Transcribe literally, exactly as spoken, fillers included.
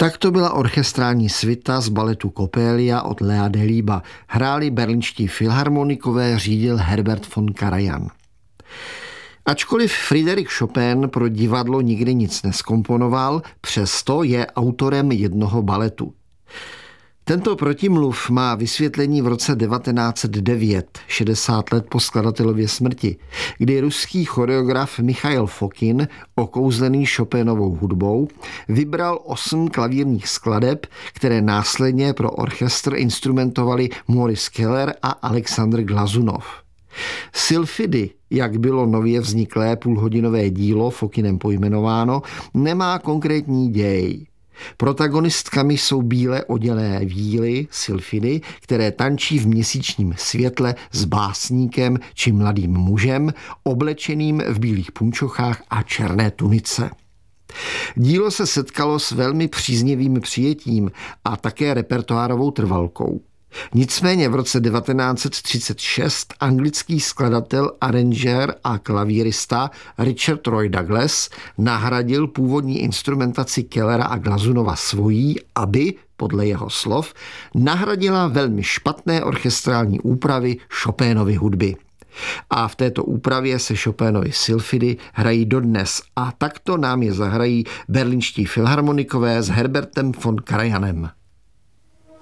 Tak to byla orchestrální svita z baletu Coppelia od Lea Delibes. Hráli berlínští filharmonikové, řídil Herbert von Karajan. Ačkoliv Frédéric Chopin pro divadlo nikdy nic neskomponoval, přesto je autorem jednoho baletu. Tento protimluv má vysvětlení v roce devatenáct set devět, šedesát let po skladatelově smrti, kdy ruský choreograf Michail Fokin, okouzlený Chopinovou hudbou, vybral osm klavírních skladeb, které následně pro orchestr instrumentovali Maurice Keller a Alexandr Glazunov. Sylfidy, jak bylo nově vzniklé půlhodinové dílo Fokinem pojmenováno, nemá konkrétní děj. Protagonistkami jsou bíle odělé víly, sylfidy, které tančí v měsíčním světle s básníkem či mladým mužem, oblečeným v bílých punčochách a černé tunice. Dílo se setkalo s velmi příznivým přijetím a také repertoárovou trvalkou. Nicméně v roce devatenáct set třicet šest anglický skladatel, aranžér a klavírista Richard Roy Douglas nahradil původní instrumentaci Kellera a Glazunova svojí, aby, podle jeho slov, nahradila velmi špatné orchestrální úpravy Chopinovy hudby. A v této úpravě se Chopinovy sylfidy hrají dodnes a takto nám je zahrají berlínští filharmonikové s Herbertem von Karajanem.